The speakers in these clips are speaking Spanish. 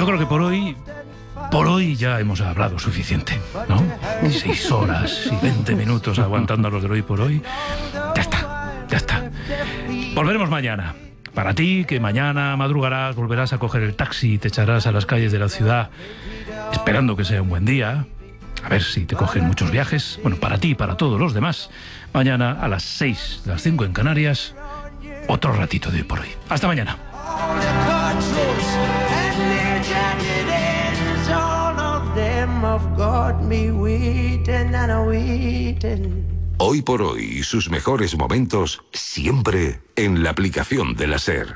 yo creo que por hoy ya hemos hablado suficiente, ¿no? 6 horas y 20 minutos aguantando a los del hoy por hoy. Ya está. Volveremos mañana. Para ti, que mañana madrugarás, volverás a coger el taxi y te echarás a las calles de la ciudad, esperando que sea un buen día. A ver si te cogen muchos viajes. Bueno, para ti y para todos los demás, mañana a las 6, las 5 en Canarias, otro ratito de hoy por hoy. Hasta mañana. Hoy por hoy y sus mejores momentos siempre en la aplicación de la SER.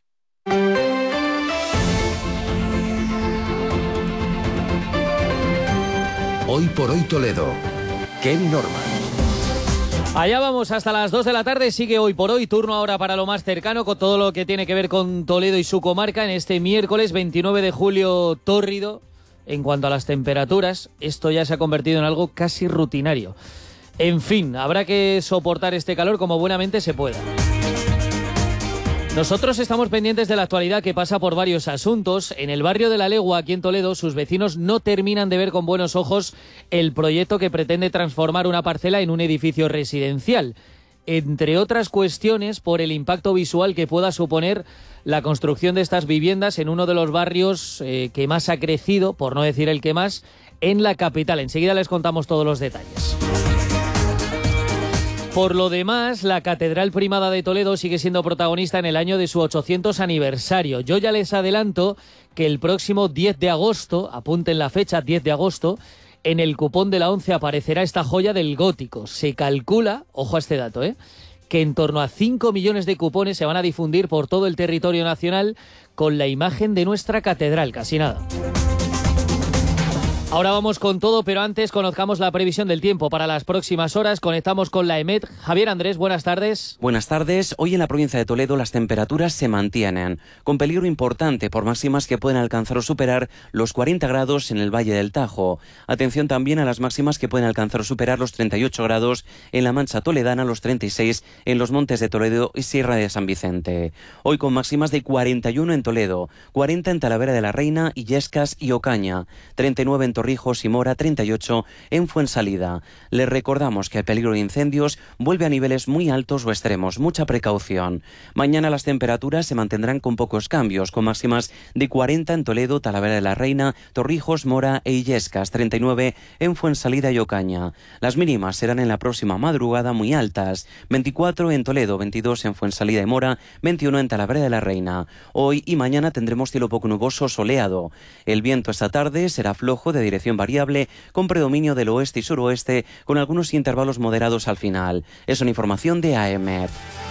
Hoy por hoy Toledo. Ken Norman. Allá vamos hasta las 2 de la tarde, sigue Hoy por Hoy, turno ahora para lo más cercano, con todo lo que tiene que ver con Toledo y su comarca en este miércoles 29 de julio tórrido. En cuanto a las temperaturas, esto ya se ha convertido en algo casi rutinario. En fin, habrá que soportar este calor como buenamente se pueda. Nosotros estamos pendientes de la actualidad que pasa por varios asuntos. En el barrio de La Legua, aquí en Toledo, sus vecinos no terminan de ver con buenos ojos el proyecto que pretende transformar una parcela en un edificio residencial. Entre otras cuestiones, por el impacto visual que pueda suponer la construcción de estas viviendas en uno de los barrios que más ha crecido, por no decir el que más, en la capital. Enseguida les contamos todos los detalles. Por lo demás, la Catedral Primada de Toledo sigue siendo protagonista en el año de su 800 aniversario. Yo ya les adelanto que el próximo 10 de agosto, apunten la fecha, 10 de agosto, en el cupón de la 11 aparecerá esta joya del gótico. Se calcula, ojo a este dato, que en torno a 5 millones de cupones se van a difundir por todo el territorio nacional con la imagen de nuestra catedral, casi nada. Ahora vamos con todo, pero antes conozcamos la previsión del tiempo para las próximas horas. Conectamos con la EMET. Javier Andrés, buenas tardes. Buenas tardes. Hoy en la provincia de Toledo las temperaturas se mantienen, con peligro importante por máximas que pueden alcanzar o superar los 40 grados en el Valle del Tajo. Atención también a las máximas que pueden alcanzar o superar los 38 grados en la Mancha Toledana, los 36 en los Montes de Toledo y Sierra de San Vicente. Hoy con máximas de 41 en Toledo, 40 en Talavera de la Reina, Illescas y Ocaña, 39 en Torrijos y Mora, 38 en Fuensalida. Les recordamos que el peligro de incendios vuelve a niveles muy altos o extremos. Mucha precaución. Mañana las temperaturas se mantendrán con pocos cambios, con máximas de 40 en Toledo, Talavera de la Reina, Torrijos, Mora e Illescas, 39 en Fuensalida y Ocaña. Las mínimas serán en la próxima madrugada muy altas, 24 en Toledo, 22 en Fuensalida y Mora, 21 en Talavera de la Reina. Hoy y mañana tendremos cielo poco nuboso soleado. El viento esta tarde será flojo de dirección variable, con predominio del oeste y suroeste, con algunos intervalos moderados al final. Es una información de AEMET.